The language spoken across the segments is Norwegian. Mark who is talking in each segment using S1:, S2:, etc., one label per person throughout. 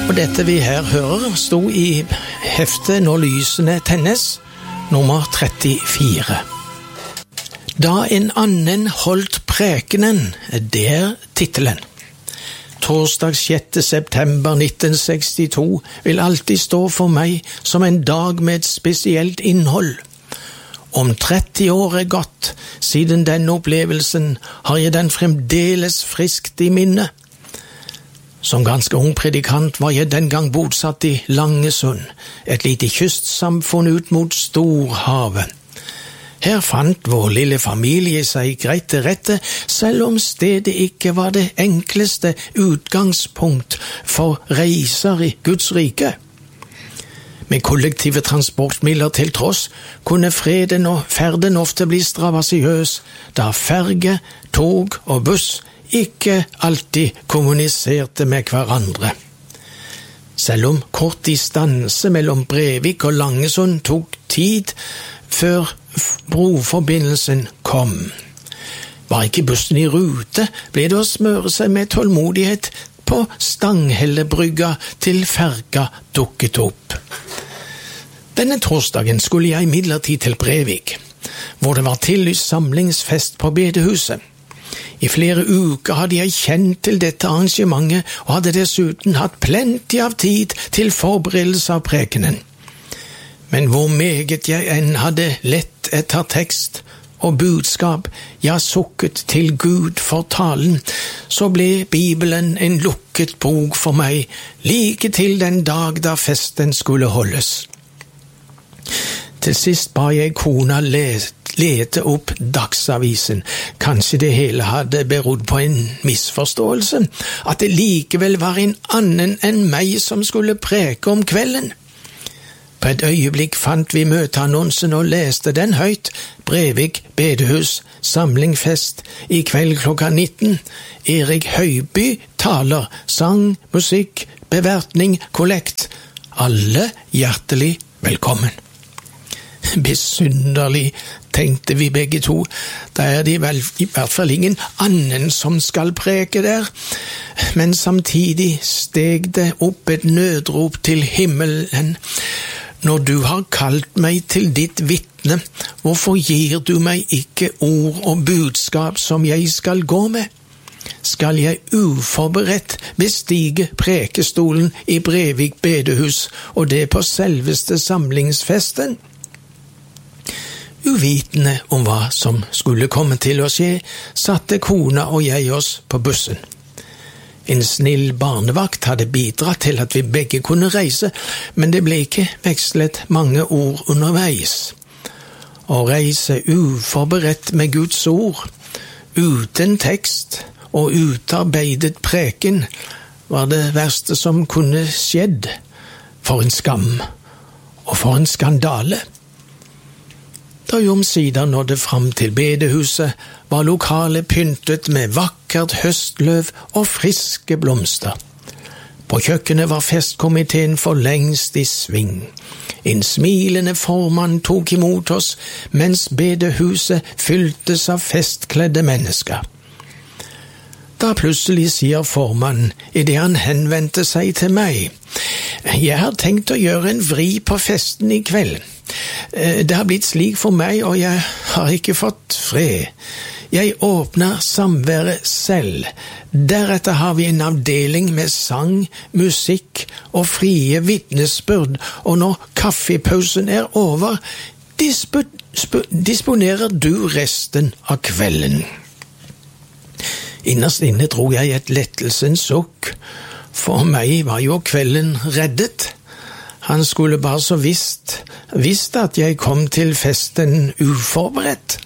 S1: Og dette vi her hører sto i heftet Når lysene tennes, nummer 34. Da en annen holdt prekenen, det titelen. Torsdag 6. september 1962 vil alltid stå for meg som en dag med et spesielt innhold. Om 30 år gått siden denne opplevelsen har jeg den fremdeles friskt i minne. Som ganske ung predikant var jeg den gang bosatt i Langesund, et lite kystsamfunn ut mot Storhavet. Her fant vår lille familie seg greit til rette, selv om stedet ikke var det enkleste utgangspunkt for reiser i Guds rike. Med kollektive transportmidler til tross kunne freden og ferden ofte bli strabasiøs, da ferge, tog og buss ikke alltid kommuniserte med hverandre. Selv om kort distanse mellom Brevik og Langesund tok tid før broforbindelsen kom. Var ikke bussen i rute, ble det å smøre seg med tålmodighet på Stanghellebrygga til ferga dukket opp. Denne torsdagen skulle jeg imidlertid til Brevik, hvor det var tillyst samlingsfest på bedehuset. I flere uker hadde jeg kjent til dette arrangementet og hadde dessuten hatt plenty av tid til forberedelse av prekenen. Men hvor meget jeg enn hadde lett etter tekst og budskap, ja sukket til Gud for talen, så ble Bibelen en lukket bok for meg, like til den dag da festen skulle holdes. Til sist ba jeg kona lete opp dagsavisen. Kanskje det hele hadde berodd på en misforståelse, at det likevel var en annen enn meg som skulle preke om kvelden. På et øyeblikk fant vi møteannonsen og leste den høyt. Brevik bedehus, samlingfest, i kveld klokka 19. Erik Høiby taler, sang, musikk, bevertning, kollekt. Alle hjertelig velkommen. Besynderlig, tenkte vi begge to. Da er det vel i hvert fall ingen annen som skal preke der. Men samtidig steg det opp et nødrop til himmelen. Når du har kalt meg til ditt vitne, hvorfor gir du meg ikke ord og budskap som jeg skal gå med? Skal jeg uforberedt bestige prekestolen i Brevik bedehus, og det på selveste samlingsfesten? Uvitende om hva som skulle komme til å skje, satte kona og jeg oss på bussen. En snill barnevakt hadde bidratt til at vi begge kunne reise, men det ble ikke vekslet mange ord underveis. Å reise uforberedt med Guds ord, uten tekst og utarbeidet preken, var det verste som kunne skjedd. For en skam, og for en skandale. Da vi omsider nådde fram til bedehuset, var lokalet pyntet med vakkert høstløv og friske blomster. På kjøkkenet var festkomiteen for lengst i sving. En smilende formann tok imot oss, mens bedehuset fylltes av festkledde mennesker. Da plutselig sier formannen, i det han henvendte seg til meg, «Jeg har tenkt å gjøre en vri på festen i kveld. Det har blitt slik for meg, og jeg har ikke fått fred. Jeg åpner samværet selv. Deretter har vi en avdeling med sang, musikk og frie vitnesbyrd, og når kaffepausen er over, disponerer du resten av kvelden.» Innerst inne dro jeg et lettelsens sukk. For meg var jo kvelden reddet. Han skulle bare så visst at jeg kom til festen uforberedt.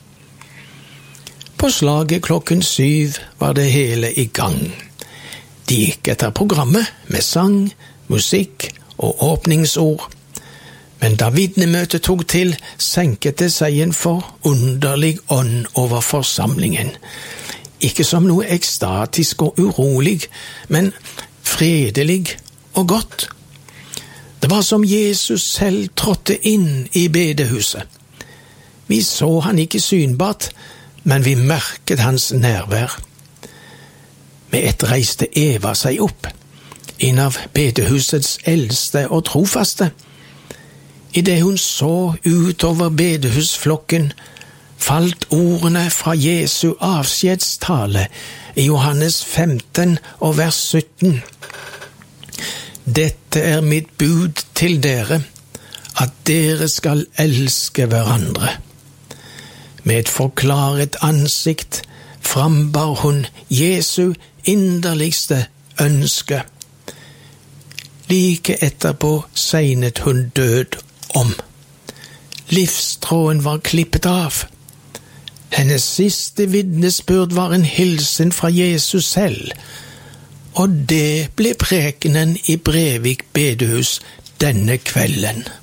S1: På slaget 7:00 var det hele i gang. De gikk etter programmet med sang, musikk og åpningsord. Men da vitnemøtet tok til, senket det seg en forunderlig ånd over forsamlingen. Ikke som noe ekstatisk og urolig, men fredelig og godt. Det var som Jesus selv trådte inn i bedehuset. Vi så han ikke synbart, men vi merket hans nærvær. Med ett reiste Eva seg opp. en av bedehusets eldste og trofaste. I det hun så utover bedehusflokken, falt ordene fra Jesu avskjedstale i Johannes 15 og vers 17. Dette er mitt bud til dere, at dere skal elske hverandre. Med et forklaret ansikt frambar hun Jesu inderligste ønske. Like etterpå segnet hun død om. Livstråden var klippet av. Hennes siste vitnesbyrd var en hilsen fra Jesus selv, og det ble prekenen i Brevik bedehus denne kvelden.